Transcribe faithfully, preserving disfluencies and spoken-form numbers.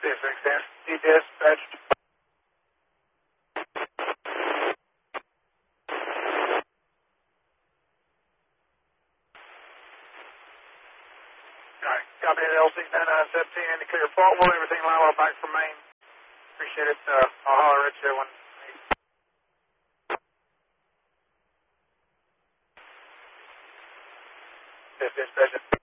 This makes sense. G P S dispatched. Alright, copy it, L six nine nine seventeen, in the clear fault. We'll everything line well back from Maine. Appreciate it. Uh, I'll holler at you when. This dispatch.